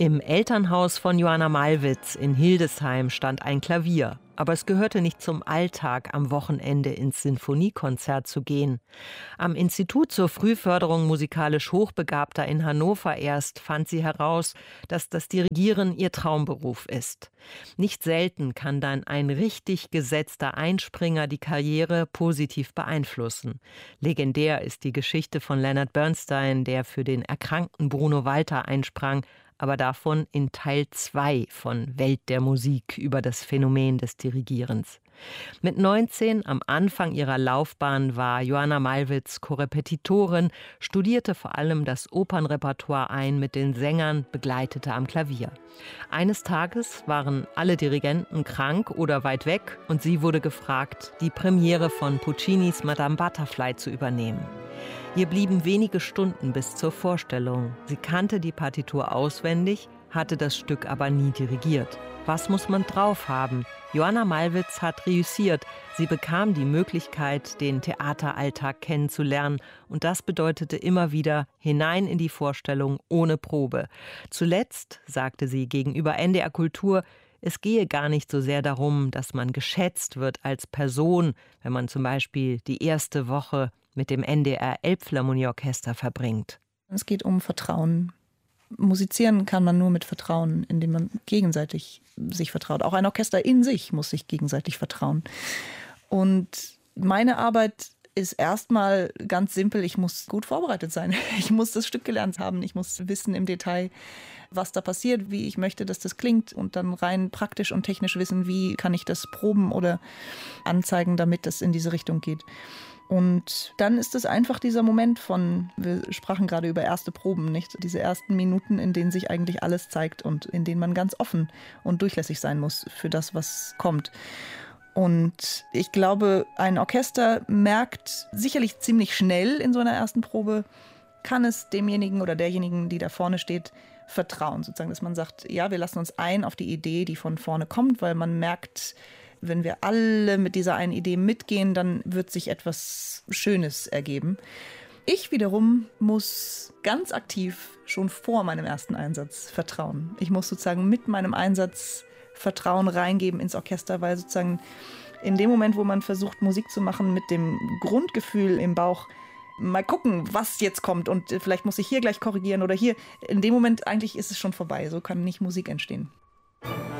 Im Elternhaus von Joanna Malwitz in Hildesheim stand ein Klavier. Aber es gehörte nicht zum Alltag, am Wochenende ins Sinfoniekonzert zu gehen. Am Institut zur Frühförderung musikalisch Hochbegabter in Hannover erst fand sie heraus, dass das Dirigieren ihr Traumberuf ist. Nicht selten kann dann ein richtig gesetzter Einspringer die Karriere positiv beeinflussen. Legendär ist die Geschichte von Leonard Bernstein, der für den erkrankten Bruno Walter einsprang, aber davon in Teil 2 von Welt der Musik über das Phänomen des Dirigierens. Mit 19, am Anfang ihrer Laufbahn, war Joanna Malwitz Korrepetitorin, studierte vor allem das Opernrepertoire ein mit den Sängern, begleitete am Klavier. Eines Tages waren alle Dirigenten krank oder weit weg und sie wurde gefragt, die Premiere von Puccinis Madame Butterfly zu übernehmen. Ihr blieben wenige Stunden bis zur Vorstellung. Sie kannte die Partitur auswendig, hatte das Stück aber nie dirigiert. Was muss man drauf haben? Joanna Malwitz hat reüssiert. Sie bekam die Möglichkeit, den Theateralltag kennenzulernen. Und das bedeutete immer wieder hinein in die Vorstellung ohne Probe. Zuletzt, sagte sie gegenüber NDR Kultur, es gehe gar nicht so sehr darum, dass man geschätzt wird als Person, wenn man zum Beispiel die erste Woche mit dem NDR Elbphilharmonieorchester verbringt. Es geht um Vertrauen. Musizieren kann man nur mit Vertrauen, indem man gegenseitig sich vertraut. Auch ein Orchester in sich muss sich gegenseitig vertrauen. Und meine Arbeit ist erstmal ganz simpel. Ich muss gut vorbereitet sein. Ich muss das Stück gelernt haben. Ich muss wissen im Detail, was da passiert, wie ich möchte, dass das klingt. Und dann rein praktisch und technisch wissen, wie kann ich das proben oder anzeigen, damit das in diese Richtung geht. Und dann ist es einfach dieser Moment von, wir sprachen gerade über erste Proben, nicht? Diese ersten Minuten, in denen sich eigentlich alles zeigt und in denen man ganz offen und durchlässig sein muss für das, was kommt. Und ich glaube, ein Orchester merkt sicherlich ziemlich schnell in so einer ersten Probe, kann es demjenigen oder derjenigen, die da vorne steht, vertrauen. Sozusagen, dass man sagt, ja, wir lassen uns ein auf die Idee, die von vorne kommt, weil man merkt, wenn wir alle mit dieser einen Idee mitgehen, dann wird sich etwas Schönes ergeben. Ich wiederum muss ganz aktiv schon vor meinem ersten Einsatz vertrauen. Ich muss sozusagen mit meinem Einsatz Vertrauen reingeben ins Orchester, weil sozusagen in dem Moment, wo man versucht, Musik zu machen mit dem Grundgefühl im Bauch, mal gucken, was jetzt kommt und vielleicht muss ich hier gleich korrigieren oder hier. In dem Moment eigentlich ist es schon vorbei. So kann nicht Musik entstehen.